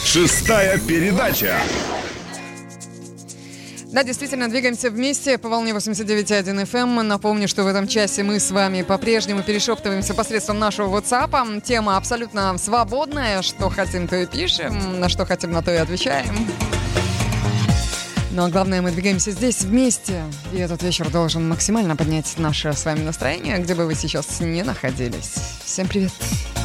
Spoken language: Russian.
Шестая передача. Да, действительно, двигаемся вместе по волне 89.1 FM. Напомню, что в этом часе мы с вами по-прежнему перешептываемся посредством нашего WhatsApp. Тема абсолютно свободная. Что хотим, то и пишем. На что хотим, на то и отвечаем. Ну а главное, мы двигаемся здесь вместе. И этот вечер должен максимально поднять наше с вами настроение, где бы вы сейчас не находились. Всем привет!